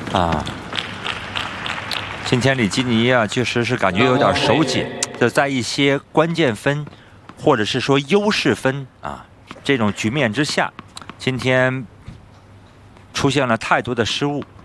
啊。今天李基尼啊，确实是感觉有点手紧，就在一些关键分，或者是说优势分啊这种局面之下，今天出现了太多的失误。